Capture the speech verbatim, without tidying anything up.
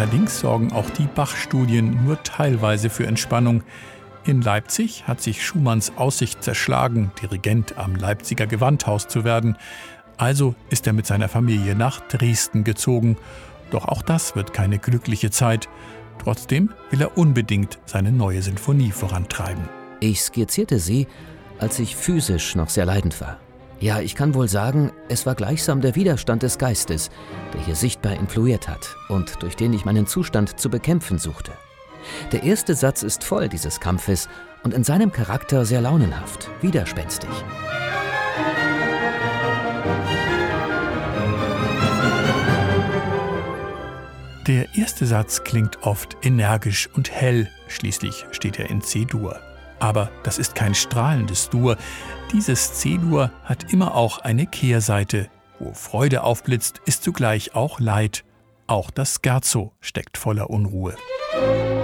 Allerdings sorgen auch die Bach-Studien nur teilweise für Entspannung. In Leipzig hat sich Schumanns Aussicht zerschlagen, Dirigent am Leipziger Gewandhaus zu werden. Also ist er mit seiner Familie nach Dresden gezogen. Doch auch das wird keine glückliche Zeit. Trotzdem will er unbedingt seine neue Sinfonie vorantreiben. Ich skizzierte sie, als ich physisch noch sehr leidend war. Ja, ich kann wohl sagen, es war gleichsam der Widerstand des Geistes, der hier sichtbar influiert hat und durch den ich meinen Zustand zu bekämpfen suchte. Der erste Satz ist voll dieses Kampfes und in seinem Charakter sehr launenhaft, widerspenstig. Der erste Satz klingt oft energisch und hell, schließlich steht er in C-Dur. Aber das ist kein strahlendes Dur. Dieses C-Dur hat immer auch eine Kehrseite. Wo Freude aufblitzt, ist zugleich auch Leid. Auch das Scherzo steckt voller Unruhe.